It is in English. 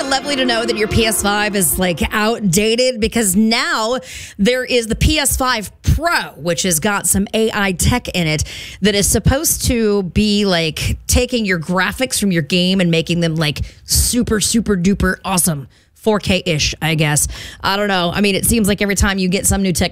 lovely to know that your PS5 is like outdated because now there is the PS5 Pro, which has got some AI tech in it that is supposed to be like taking your graphics from your game and making them like super, super duper awesome. 4K-ish, I guess. I don't know. I mean, it seems like every time you get some new technology,